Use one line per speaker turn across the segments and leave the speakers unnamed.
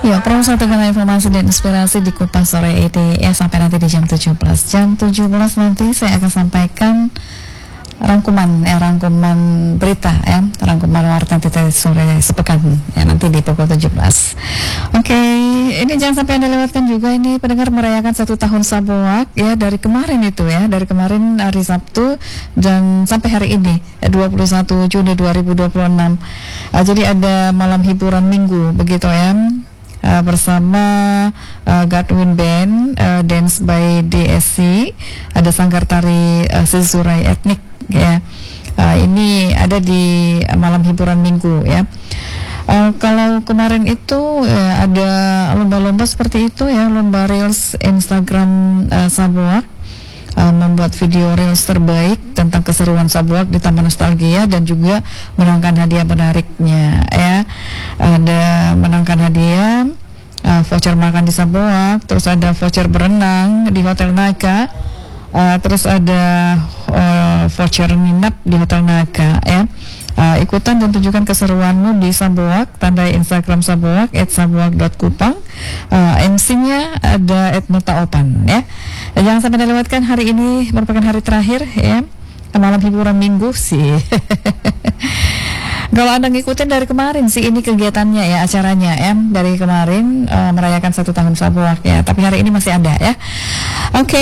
Ya, Pro satu dengan informasi dan inspirasi di Kupas Sore ini sampai nanti di jam 17. Jam 17 nanti saya akan sampaikan rangkuman berita ya, rangkuman warta TT sore sepekan ya, nanti di pukul 17. Oke, ini jangan sampai Anda lewatkan juga ini pendengar merayakan 1 tahun Sabuak ya, dari kemarin itu ya, dari kemarin hari Sabtu dan sampai hari ini 21 Juni 2026. Jadi ada malam hiburan minggu begitu ya. Bersama Godwin Band, Dance by DSC, ada sanggar tari Sezurai Etnik ya. Ini ada di malam hiburan minggu ya. Kalau kemarin itu ada lomba-lomba seperti itu ya, lomba reels Instagram Sabuak, membuat video reels terbaik tentang keseruan Sabuak di Taman Nostalgia dan juga menangkan hadiah menariknya ya. Ada menangkan hadiah voucher makan di Sabuak, terus ada voucher berenang di Hotel Naga, terus ada voucher nginap di Hotel Naga ya. Ikutan dan tunjukkan keseruanmu di Sabuak, tandai Instagram Sabuak @sabuak.kupang. MC-nya ada @mutaopan ya. Jangan sampai dilewatkan, hari ini merupakan hari terakhir ya, malam hiburan minggu sih. Kalau Anda ngikutin dari kemarin sih ini kegiatannya ya, acaranya ya, dari kemarin merayakan 1 tahun Sabuak ya, tapi hari ini masih ada ya. Oke,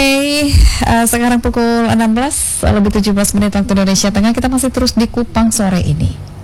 sekarang pukul 16 lebih 17 menit waktu Indonesia Tengah, kita masih terus di Kupang sore ini.